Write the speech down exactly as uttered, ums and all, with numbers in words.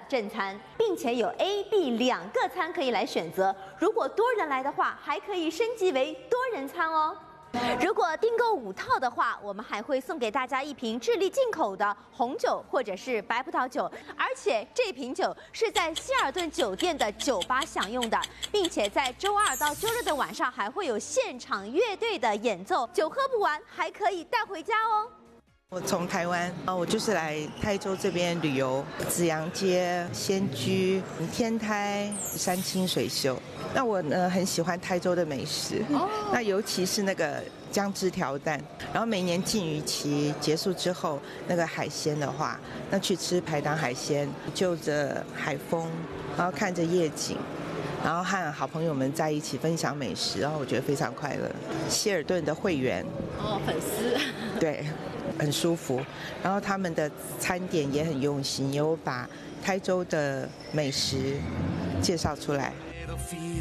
正餐，并且有 A、B 两个餐可以来选择。如果多人来的话，还可以升级为多人餐哦。如果订购五套的话，我们还会送给大家一瓶智利进口的红酒或者是白葡萄酒，而且这瓶酒是在希尔顿酒店的酒吧享用的，并且在周二到周六的晚上还会有现场乐队的演奏，酒喝不完还可以带回家哦。 我从台湾啊，我就是来台州这边旅游，紫阳街、仙居、天台、山清水秀。那我呢很喜欢台州的美食，哦、那尤其是那个姜汁条蛋。然后每年禁渔期结束之后，那个海鲜的话，那去吃排档海鲜，就着海风，然后看着夜景。然后和好朋友们在一起分享美食，然后我觉得非常快乐。希尔顿的会员哦，粉丝对，很舒服。然后他们的餐点也很用心，有把台州的美食介绍出来。